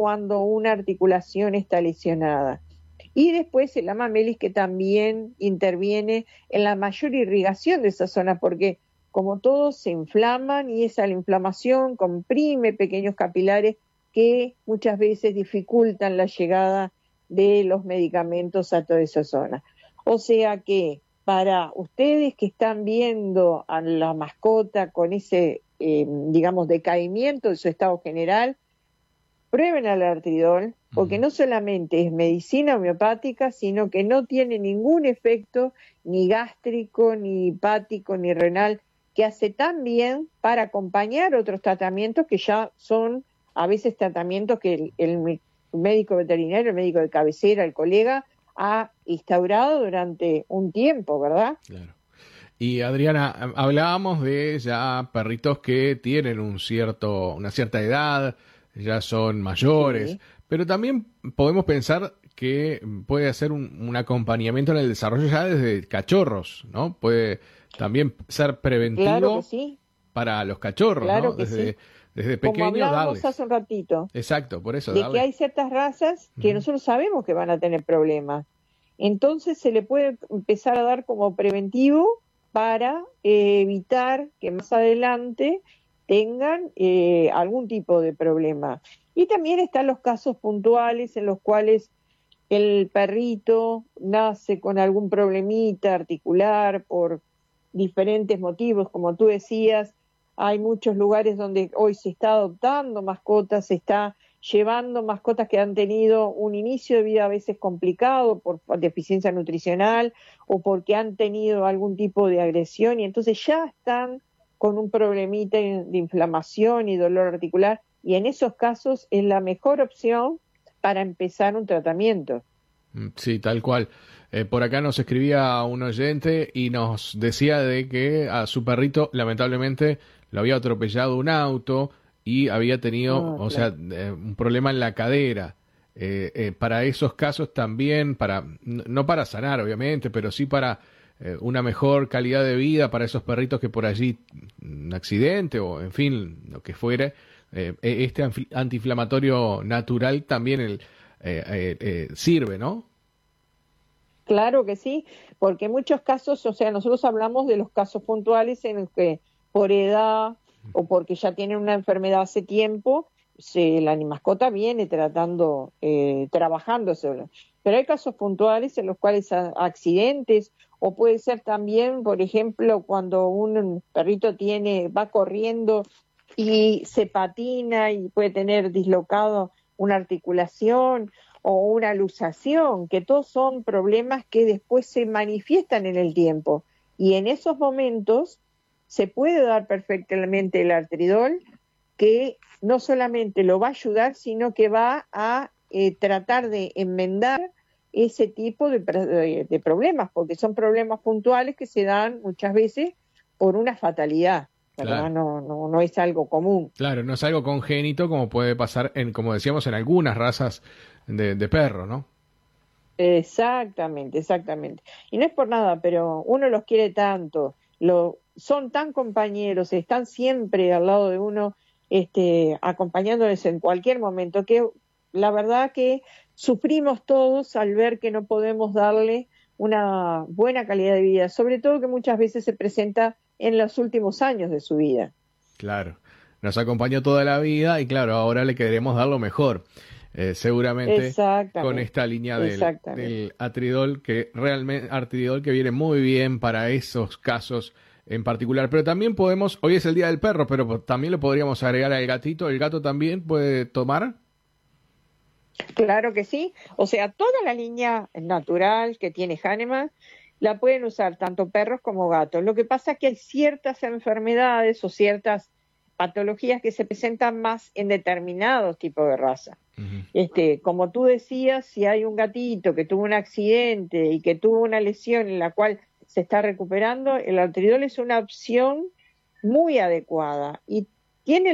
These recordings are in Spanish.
cuando una articulación está lesionada. Y después el Amamelis, que también interviene en la mayor irrigación de esa zona, porque como todos se inflaman y esa la inflamación comprime pequeños capilares que muchas veces dificultan la llegada de los medicamentos a toda esa zona. O sea que para ustedes que están viendo a la mascota con ese, digamos, decaimiento de su estado general, prueben al artridol, porque no solamente es medicina homeopática, sino que no tiene ningún efecto ni gástrico, ni hepático, ni renal, que hace tan bien para acompañar otros tratamientos que ya son a veces tratamientos que el médico veterinario, el médico de cabecera, el colega, ha instaurado durante un tiempo, ¿verdad? Claro. Y Adriana, hablábamos de ya perritos que tienen una cierta edad, ya son mayores, sí, pero también podemos pensar que puede hacer un acompañamiento en el desarrollo ya desde cachorros, ¿no? Puede también ser preventivo, claro que sí, para los cachorros, claro, ¿no? Desde pequeño, como hablábamos hace un ratito. Exacto, por eso. De que hay ciertas razas que nosotros sabemos que van a tener problemas. Entonces se le puede empezar a dar como preventivo para evitar que más adelante tengan algún tipo de problema. Y también están los casos puntuales en los cuales el perrito nace con algún problemita articular por diferentes motivos, como tú decías. Hay muchos lugares donde hoy se está adoptando mascotas, se está llevando mascotas que han tenido un inicio de vida a veces complicado por deficiencia nutricional o porque han tenido algún tipo de agresión y entonces ya están con un problemita de inflamación y dolor articular, y en esos casos es la mejor opción para empezar un tratamiento. Sí, tal cual. Por acá nos escribía un oyente y nos decía de que a su perrito lamentablemente lo había atropellado un auto y había tenido, un problema en la cadera. Para esos casos también, no para sanar obviamente, pero sí para una mejor calidad de vida para esos perritos que por allí, un accidente o en fin, lo que fuere, este antiinflamatorio natural también sirve, ¿no? Claro que sí, porque en muchos casos, o sea, nosotros hablamos de los casos puntuales en los que por edad o porque ya tienen una enfermedad hace tiempo, la mascota viene trabajando solo. Pero hay casos puntuales en los cuales accidentes, o puede ser también, por ejemplo, cuando un perrito va corriendo y se patina y puede tener dislocado una articulación o una luxación, que todos son problemas que después se manifiestan en el tiempo. Y en esos momentos se puede dar perfectamente el artridol, que no solamente lo va a ayudar, sino que va a tratar de enmendar ese tipo de problemas, porque son problemas puntuales que se dan muchas veces por una fatalidad, ¿verdad? Claro. No es algo común. Claro, no es algo congénito como puede pasar, como decíamos, en algunas razas de perro, ¿no? Exactamente. Y no es por nada, pero uno los quiere tanto, son tan compañeros, están siempre al lado de uno, acompañándoles en cualquier momento, que la verdad que sufrimos todos al ver que no podemos darle una buena calidad de vida, sobre todo que muchas veces se presenta en los últimos años de su vida. Claro, nos acompañó toda la vida y claro, ahora le queremos dar lo mejor. Seguramente con esta línea del artridol, artridol que viene muy bien para esos casos en particular. Pero también hoy es el Día del Perro, pero también le podríamos agregar al gatito. ¿El gato también puede tomar? Claro que sí, o sea, toda la línea natural que tiene Hahnemann la pueden usar tanto perros como gatos. Lo que pasa es que hay ciertas enfermedades o ciertas patologías que se presentan más en determinados tipos de raza. Uh-huh. Como tú decías, si hay un gatito que tuvo un accidente y que tuvo una lesión en la cual se está recuperando, el artridol es una opción muy adecuada y tiene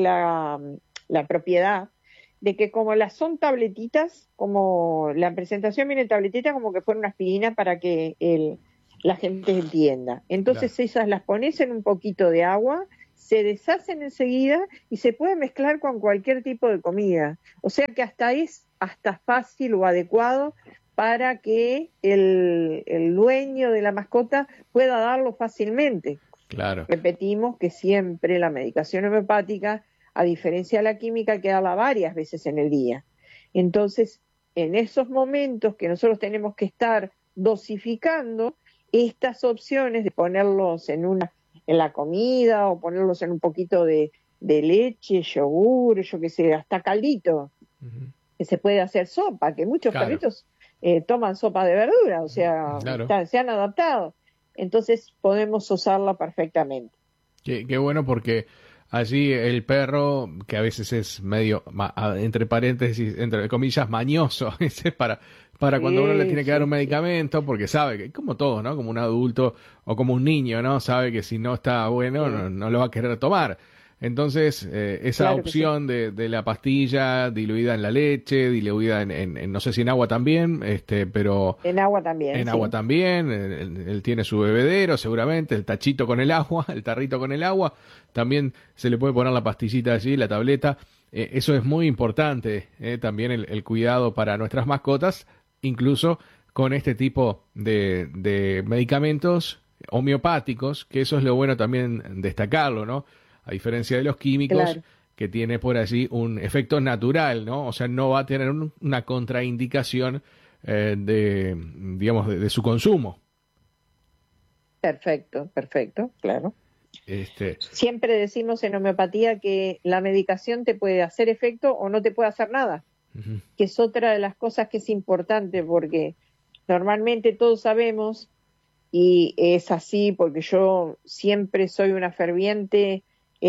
la propiedad de que como son tabletitas, como la presentación viene tabletita como que fuera una aspirina para que la gente entienda. Entonces esas las pones en un poquito de agua, se deshacen enseguida y se puede mezclar con cualquier tipo de comida. O sea que es hasta fácil o adecuado para que el dueño de la mascota pueda darlo fácilmente. Claro. Repetimos que siempre la medicación homeopática, a diferencia de la química, hay que darla varias veces en el día. Entonces, en esos momentos que nosotros tenemos que estar dosificando, estas opciones de ponerlos en la comida o ponerlos en un poquito de leche, yogur, yo qué sé, hasta caldito, que se puede hacer sopa, que muchos perritos toman sopa de verdura, o sea, se han adaptado. Entonces podemos usarla perfectamente. Qué bueno, porque allí el perro, que a veces es medio, entre paréntesis, entre comillas, mañoso, para cuando uno le tiene que dar un medicamento, porque sabe que, como todo, ¿no? Como un adulto o como un niño, ¿no? Sabe que si no está bueno, no lo va a querer tomar. Entonces, esa opción de la pastilla diluida en la leche, diluida en no sé si en agua también, pero... En agua también. En agua también, él tiene su bebedero seguramente, el tachito con el agua, el tarrito con el agua, también se le puede poner la pastillita allí, la tableta. Eso es muy importante, también el cuidado para nuestras mascotas, incluso con este tipo de medicamentos homeopáticos, que eso es lo bueno también destacarlo, ¿no? A diferencia de los químicos, que tiene por allí un efecto natural, ¿no? O sea, no va a tener una contraindicación de su consumo. Perfecto, claro. Siempre decimos en homeopatía que la medicación te puede hacer efecto o no te puede hacer nada, que es otra de las cosas que es importante, porque normalmente todos sabemos, y es así porque yo siempre soy una ferviente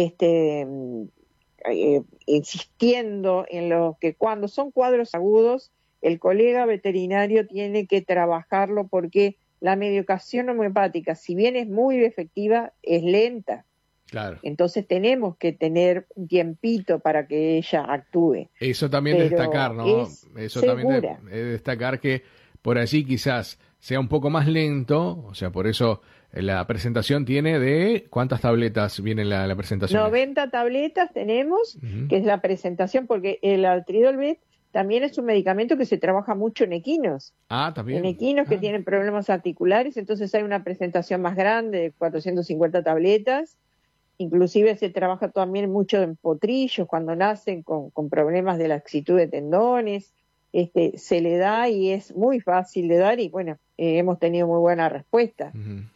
insistiendo en lo que cuando son cuadros agudos, el colega veterinario tiene que trabajarlo, porque la medicación homeopática, si bien es muy efectiva, es lenta. Claro. Entonces tenemos que tener un tiempito para que ella actúe. Eso también destacar, ¿no? Eso también destacar que por allí quizás sea un poco más lento, o sea, por eso la presentación tiene de... ¿Cuántas tabletas viene la presentación? 90 tabletas tenemos, que es la presentación, porque el Artridolvet también es un medicamento que se trabaja mucho en equinos. También. En equinos que tienen problemas articulares, entonces hay una presentación más grande de 450 tabletas. Inclusive se trabaja también mucho en potrillos cuando nacen con problemas de laxitud de tendones. Se le da y es muy fácil de dar y bueno, hemos tenido muy buena respuesta.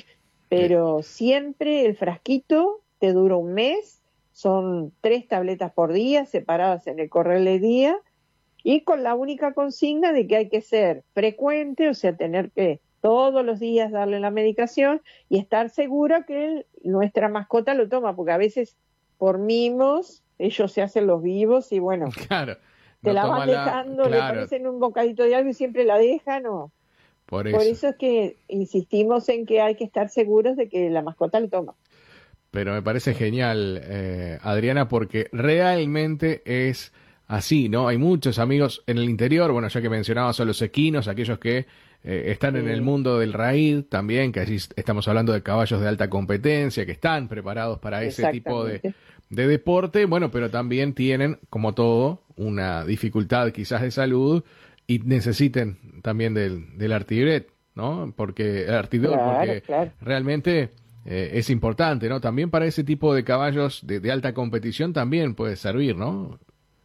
Pero siempre el frasquito te dura un mes, son 3 tabletas por día separadas en el correo del día y con la única consigna de que hay que ser frecuente, o sea, tener que todos los días darle la medicación y estar segura que nuestra mascota lo toma, porque a veces por mimos ellos se hacen los vivos y bueno, claro, te la van dejando, le pones en un bocadito de algo y siempre la dejan. Por eso es que insistimos en que hay que estar seguros de que la mascota lo toma. Pero me parece genial, Adriana, porque realmente es así, ¿no? Hay muchos amigos en el interior, bueno, ya que mencionabas a los equinos, aquellos que están en el mundo del raíz también, que allí estamos hablando de caballos de alta competencia, que están preparados para ese tipo de deporte, bueno, pero también tienen, como todo, una dificultad quizás de salud y necesiten también del Artidolvet, ¿no? Porque el Artidolvet, realmente es importante, ¿no? También para ese tipo de caballos de alta competición también puede servir, ¿no?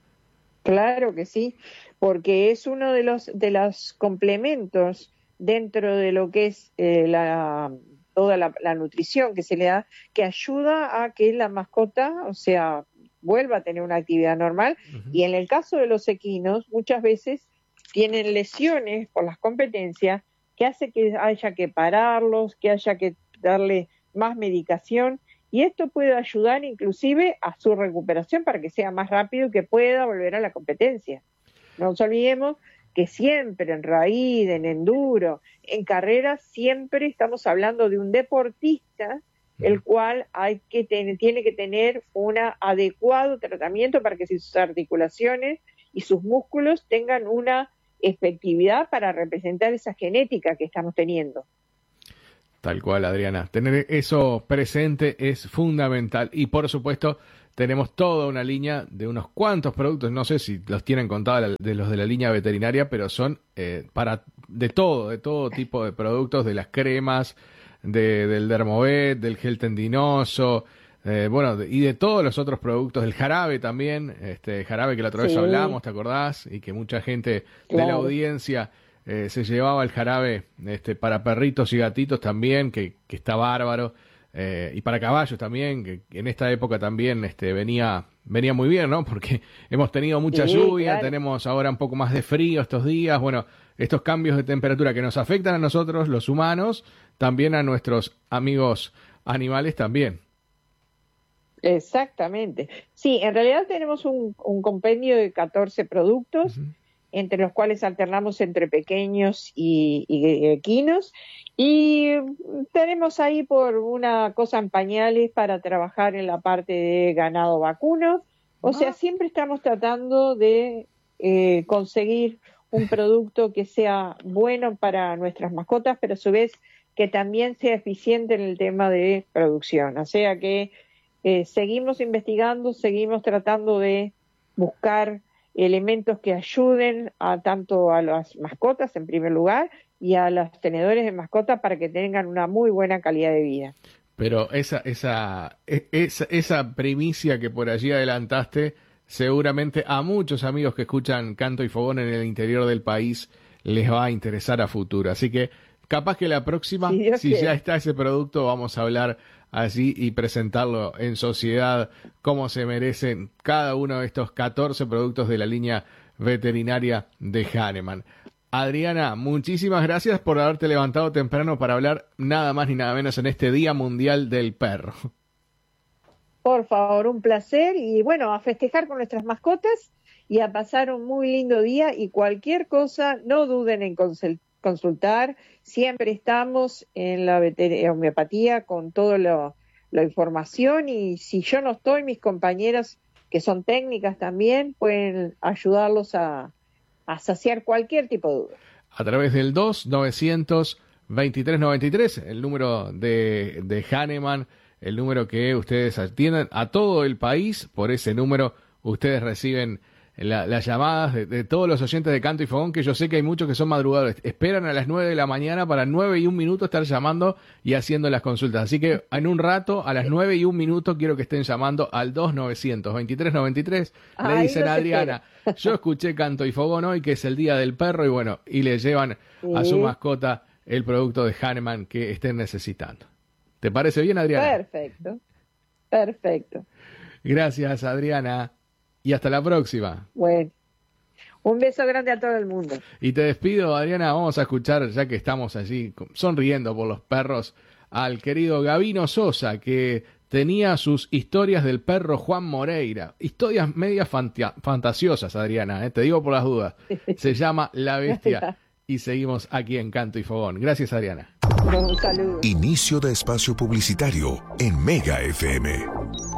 Claro que sí, porque es uno de los complementos dentro de lo que es toda la nutrición que se le da, que ayuda a que la mascota, o sea, vuelva a tener una actividad normal. Y en el caso de los equinos, muchas veces tienen lesiones por las competencias que hace que haya que pararlos, que haya que darle más medicación. Y esto puede ayudar inclusive a su recuperación para que sea más rápido y que pueda volver a la competencia. No nos olvidemos que siempre en raíz, en enduro, en carreras, siempre estamos hablando de un deportista el cual tiene que tener un adecuado tratamiento para que sus articulaciones y sus músculos tengan una efectividad para representar esa genética que estamos teniendo. Tal cual, Adriana. Tener eso presente es fundamental. Y por supuesto, tenemos toda una línea de unos cuantos productos. No sé si los tienen contados de los de la línea veterinaria, pero son de todo tipo de productos, de las cremas, del Dermovet, del gel tendinoso, y de todos los otros productos, del jarabe también, jarabe que la otra vez hablamos, ¿te acordás? Y que mucha gente de la audiencia se llevaba el jarabe para perritos y gatitos también, que está bárbaro, y para caballos también, que en esta época también venía muy bien, ¿no? Porque hemos tenido mucha lluvia, tenemos ahora un poco más de frío estos días, bueno, estos cambios de temperatura que nos afectan a nosotros, los humanos, también a nuestros amigos animales también. Exactamente. Sí, en realidad tenemos un compendio de 14 productos, entre los cuales alternamos entre pequeños y equinos, y tenemos ahí por una cosa en pañales para trabajar en la parte de ganado vacuno. O sea, siempre estamos tratando de conseguir un producto que sea bueno para nuestras mascotas, pero a su vez que también sea eficiente en el tema de producción. O sea que seguimos investigando, seguimos tratando de buscar elementos que ayuden tanto a las mascotas en primer lugar y a los tenedores de mascotas para que tengan una muy buena calidad de vida. Pero esa primicia que por allí adelantaste, seguramente a muchos amigos que escuchan Canto y Fogón en el interior del país les va a interesar a futuro. Así que capaz que la próxima, si ya está ese producto, vamos a hablar allí y presentarlo en sociedad como se merecen cada uno de estos 14 productos de la línea veterinaria de Hahnemann. Adriana, muchísimas gracias por haberte levantado temprano para hablar nada más ni nada menos en este Día Mundial del Perro. Por favor, un placer y bueno, a festejar con nuestras mascotas y a pasar un muy lindo día y cualquier cosa, no duden en consultar. Siempre estamos en la homeopatía con toda la información y si yo no estoy, mis compañeras que son técnicas también pueden ayudarlos a saciar cualquier tipo de duda. A través del 2-900-2393, el número de Hahnemann, el número que ustedes atienden a todo el país. Por ese número ustedes reciben las llamadas de todos los oyentes de Canto y Fogón, que yo sé que hay muchos que son madrugadores. Esperan a las 9 de la mañana para 9 y 1 minuto estar llamando y haciendo las consultas. Así que en un rato, a las 9 y 1 minuto, quiero que estén llamando al 2-900-2393. Le dicen a Adriana, yo escuché Canto y Fogón hoy, que es el Día del Perro, y bueno, y le llevan a su mascota el producto de Hahnemann que estén necesitando. ¿Te parece bien, Adriana? Perfecto. Gracias, Adriana. Y hasta la próxima. Bueno, un beso grande a todo el mundo. Y te despido, Adriana. Vamos a escuchar, ya que estamos allí sonriendo por los perros, al querido Gabino Sosa, que tenía sus historias del perro Juan Moreira. Historias medias fantasiosas, Adriana, te digo por las dudas. Se llama La Bestia. Y seguimos aquí en Canto y Fogón. Gracias, Adriana. Un saludo. Inicio de espacio publicitario en Mega FM.